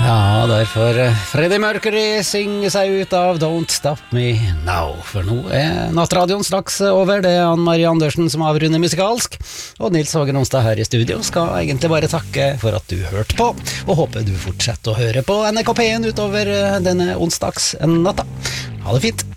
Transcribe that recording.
Ja, derfor Freddie Mercury synger seg ut av Don't Stop Me Now. For nå nattradioen straks over. Det Ann-Marie Andersen som avrunder musikalsk. Og Nils Hågen Onsdag her i studio skal egentlig bare takke for at du hørte på. Og håper du fortsetter å høre på NRK P1 utover denne onsdagsnatta. Ha det fint.